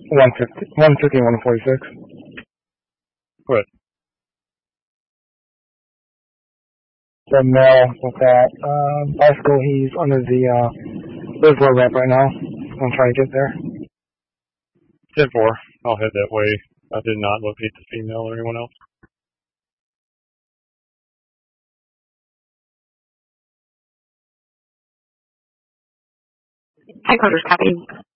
150, 150, 146. Good. The male with that bicycle, he's under the Lislo ramp right now. I'm trying to get there. 10-4. I'll head that way. I did not locate the female or anyone else. Headquarters, copy.